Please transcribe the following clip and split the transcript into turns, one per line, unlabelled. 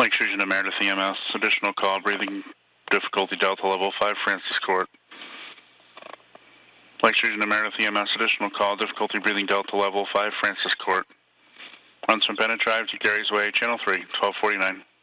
Lake Fusion to Meredith EMS. Additional call, breathing difficulty, Delta level 5, Francis Court. Lake Fusion to Meredith EMS. Additional call, difficulty breathing, Delta level 5, Francis Court. Runs from Bennett Drive to Gary's Way, Channel 3, 1249.